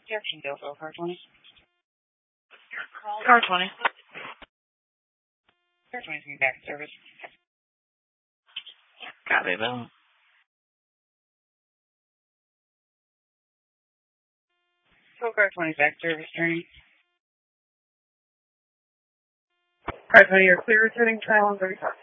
Jacksonville, car 20. Car 20. Car 20 is back service. Copy, Bill. Car 20 back service turning. Car 20, you're clear returning trial on 35.